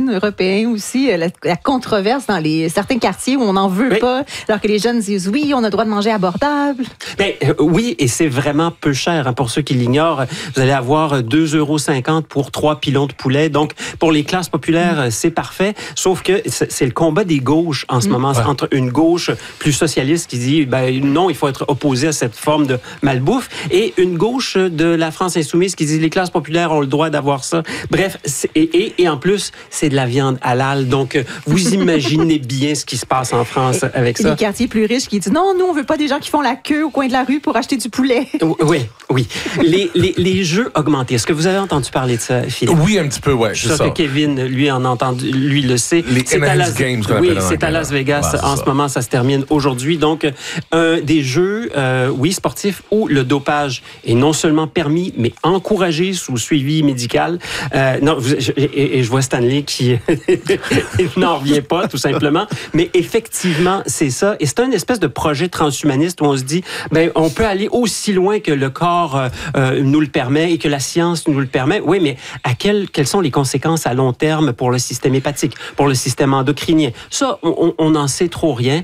phénomène européen aussi, la controverse dans certains quartiers où on n'en veut pas, alors que les jeunes disent oui, on a le droit de manger abordable. Oui, et c'est vraiment peu cher. Hein, pour ceux qui l'ignorent, vous allez avoir 2,50 € pour 3 pilons de poulet. Donc, pour les classes populaires, c'est parfait. Sauf que c'est le combat des gauches en ce moment, entre une gauche plus socialiste qui dit non, il faut être opposé à cette forme de malbouffe, et une gauche de la France insoumise qui dit les classes populaires ont le droit d'avoir ça. Bref, et en plus, c'est de la viande halal. Donc, vous imaginez bien ce qui se passe en France avec ça. Les quartiers plus riches qui disent non, nous, on veut pas des gens qui font la queue au coin de la rue pour acheter du poulet. Oui. Les jeux augmentés. Est-ce que vous avez entendu parler de ça, Philippe? Oui, un petit peu, ouais. Je sais que Kevin, lui, en a entendu, lui le sait. Les Enhanced Games, qu'on appelle c'est à Las Vegas en ce moment. Ça se termine aujourd'hui. Donc, des jeux, sportifs où le dopage est non seulement permis, mais encouragé sous suivi médical. Je vois Stanley qui n'en revient pas, tout simplement. Mais effectivement, c'est ça. Et c'est une espèce de projet transhumaniste où on se dit, on peut aller aussi loin que le corps nous le permet et que la science nous le permet. Oui, mais quelles sont les conséquences à long terme pour le système hépatique, pour le système endocrinien? Ça, on n'en sait trop rien.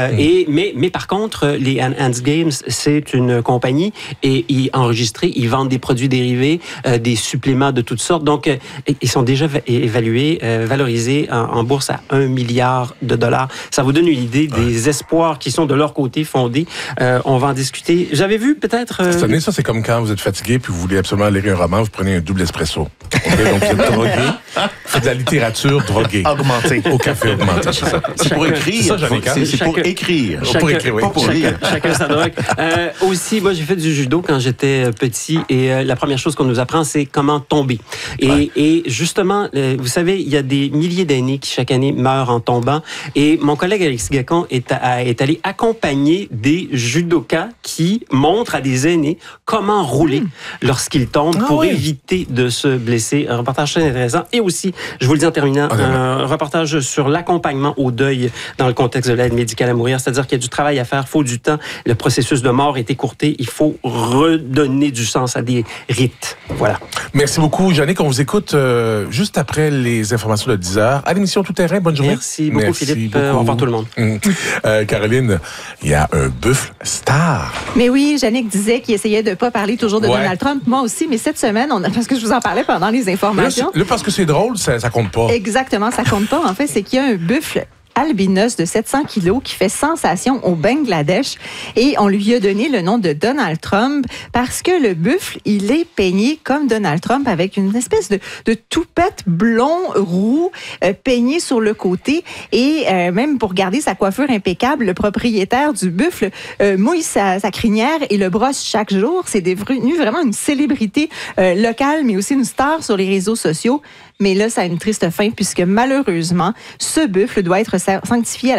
Mais par contre, les Enhanced Games, c'est une compagnie et enregistrée, ils vendent des produits dérivés, des suppléments de toutes sortes. Donc, ils sont déjà évalués, valorisés en bourse à $1 milliard. Ça vous donne une idée des espoirs qui sont de leur côté fondés. On va en discuter. J'avais vu peut-être... Ça, c'est comme quand vous êtes fatigué puis vous voulez absolument lire un roman, vous prenez un double espresso. Donc, vous êtes drogué. C'est de la littérature droguée. Augmentée. Au café augmenté, c'est ça. C'est pour écrire. C'est pour écrire. Pas pour lire. Chacun sa drogue. Aussi, moi, j'ai fait du judo quand j'étais petit et la première chose qu'on nous apprend, c'est comment tomber. Et justement, vous savez, il y a des milliers d'aînés qui, chaque année, meurent en tombant. Et mon collègue Alexis Gacon est allé accompagner des judokas qui montrent à des aînés comment rouler lorsqu'ils tombent pour éviter de se blesser. Un reportage très intéressant. Et aussi, je vous le dis en terminant, un reportage sur l'accompagnement au deuil dans le contexte de l'aide médicale à mourir. C'est-à-dire qu'il y a du travail à faire, il faut du temps. Le processus de mort est écourté. Il faut redonner du sens à des rites. Voilà. Merci beaucoup, Jannick. On vous écoute juste après les informations de 10h. À l'émission Tout Terrain, bonne journée. Merci beaucoup, Philippe. Au revoir tout le monde. Caroline, il y a un buffle star. Mais oui, Jannick disait qu'il essayait de ne pas parler toujours de Donald Trump. Moi aussi, mais cette semaine, parce que je vous en parlais pendant les informations. Là, parce que c'est drôle, ça compte pas. Exactement, ça compte pas. En fait, c'est qu'il y a un buffle albinos de 700 kilos qui fait sensation au Bangladesh et on lui a donné le nom de Donald Trump parce que le buffle, il est peigné comme Donald Trump avec une espèce de toupette blond roux peigné sur le côté et même pour garder sa coiffure impeccable, le propriétaire du buffle mouille sa crinière et le brosse chaque jour. C'est devenu vraiment une célébrité locale mais aussi une star sur les réseaux sociaux. Mais là, ça a une triste fin puisque malheureusement, ce buffle doit être sacrifié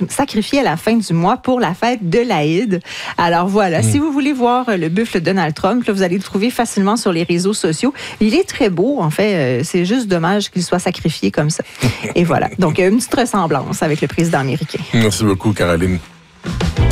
à la fin du mois pour la fête de l'Aïd. Alors voilà, si vous voulez voir le buffle Donald Trump, là, vous allez le trouver facilement sur les réseaux sociaux. Il est très beau, en fait. C'est juste dommage qu'il soit sacrifié comme ça. Et voilà. Donc, une petite ressemblance avec le président américain. Merci beaucoup, Caroline.